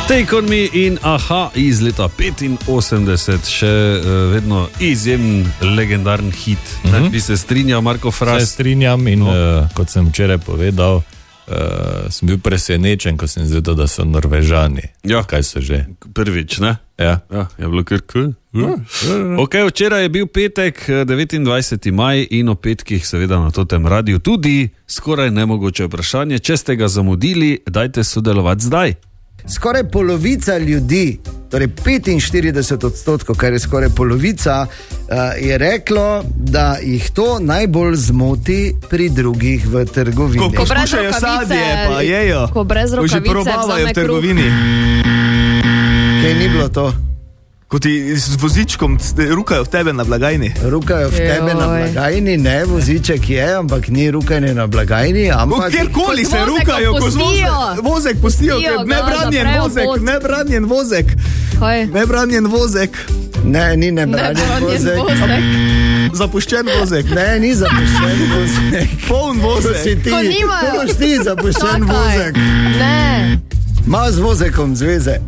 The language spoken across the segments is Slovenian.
Take on me in Aha iz leta 85, še vedno izjemen, legendaren hit. Bi se strinjal, Marko Fras? Se strinjam in kot sem včeraj povedal, sem bil presenečen, ko sem zvedel, da so Norvežani. Ja. Kaj so že? Prvič, ne? Ja. Je bilo kar cool. Včeraj je bil petek, 29. maj in o petkih seveda na totem radiju tudi skoraj nemogoče vprašanje. Če ste ga zamudili, dajte sodelovati zdaj. Skoraj polovica ljudi, torej 45%, kar je skoraj polovica, je reklo, da jih to najbolj zmoti pri drugih v trgovini. Ko skušajo sadje, pa jejo. Ko brez rokavice probavajo v trgovini. Kaj ni bilo to? Ko ti z vozičkom rukajo v tebe na blagajni. Rukajo v tebe na blagajni, ne, voziček je, ampak ni rukanje na blagajni, ampak... Kjerkoli se rukajo, ko vozek pustijo, nebranjen vozek. Nebranjen vozek. Ne, ni nebranjen vozek. Zapuščen vozek. Ne, ni zapuščen vozek. Poln vozek. Ko nimajo. To boš ti zapuščen vozek. Ne. Ma z vozekom zveze.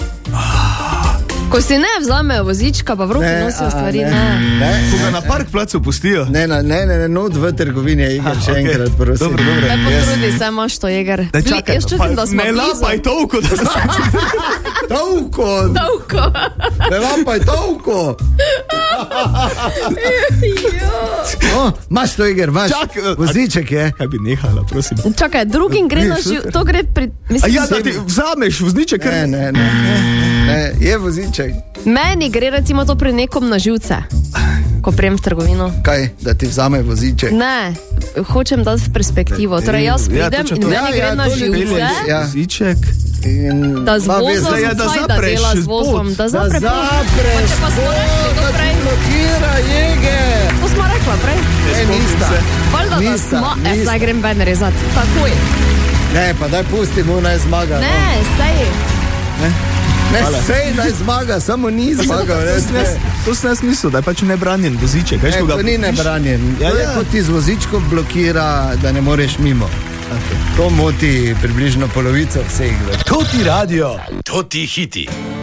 Ko si ne vzamejo vozička, pa v roki nosijo stvari, ne. Ko ga na park placu pustijo. Ne, not v trgovini je Iger, še enkrat, prosim. Dobro. Ne potrudi se, imaš to, Jeger. Jaz čutim, da smo ne lapaj toliko, da se... Tovko! Ne lapaj tovko! Maš to, Iger, maš. Voziček je. Kaj bi nehala, prosim. Čakaj, drugim gre na živ, to gre pri... da ti vzameš vozniček? Ne, je voziček. Meni gre recimo to pri nekom na živce, ko prijem v trgovino. Kaj, da ti vzame voziček? Ne, hočem dati v perspektivo. Torej jaz pridem in meni gre na živce. Voziček. Da z vozom, da dela z vozom. Da zapreš, pa smo rekli to prej. Blokira, Jeger. To smo rekla prej. Valjda, da smo, zdaj grem ven rezati. Takoj. Ne, pa daj pustimo, naj zmaga. Ne, sej. Ne, sej naj zmaga, samo ni zmagal. To sem jaz mislil, da je pač nebranjen voziček. Ne, to ni nebranjen. To je, kot ti z vozičkom blokira, da ne moreš mimo. To moti približno polovico vseh. To ti radio, to ti hiti.